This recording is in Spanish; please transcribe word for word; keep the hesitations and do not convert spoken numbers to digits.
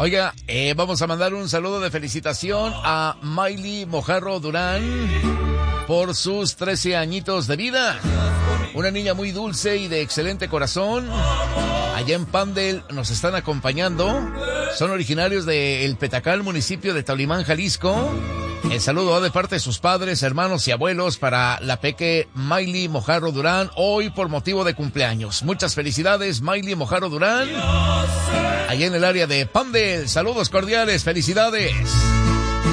Oiga, eh, vamos a mandar un saludo de felicitación a Miley Mojarro Durán por sus trece añitos de vida. Una niña muy dulce y de excelente corazón. Allá en Pandel nos están acompañando. Son originarios de El Petacal, municipio de Taulimán, Jalisco. El saludo va de parte de sus padres, hermanos y abuelos para la peque Miley Mojarro Durán, hoy por motivo de cumpleaños. Muchas felicidades, Miley Mojarro Durán, allá en el área de Pandel. Saludos cordiales, felicidades.